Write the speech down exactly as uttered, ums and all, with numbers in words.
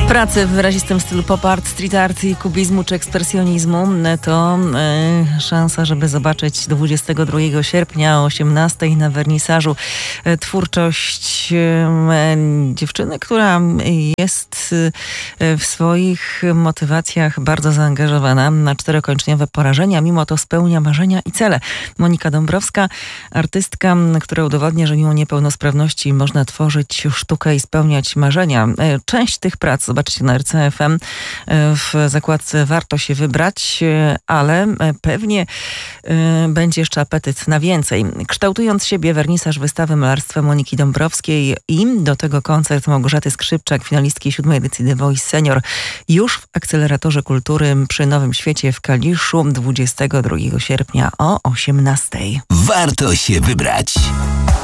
Pracy w wyrazistym stylu pop art, street art i kubizmu czy ekspresjonizmu to e, szansa, żeby zobaczyć dwudziestego drugiego sierpnia o osiemnastej na wernisażu e, twórczość e, dziewczyny, która jest e, w swoich motywacjach bardzo zaangażowana. Na czterokończeniowe porażenia, mimo to spełnia marzenia i cele. Monika Dąbrowska, artystka, która udowodnia, że mimo niepełnosprawności można tworzyć sztukę i spełniać marzenia. E, część tych prac zobaczcie na R C F M w zakładce Warto się wybrać, ale pewnie będzie jeszcze apetyt na więcej. Kształtując siebie, wernisaż wystawy malarstwa Moniki Dąbrowskiej i do tego koncert Małgorzaty Skrzypczak, finalistki siódmej edycji The Voice Senior, już w Akceleratorze Kultury przy Nowym Świecie w Kaliszu dwudziestego drugiego sierpnia o osiemnastej. Warto się wybrać.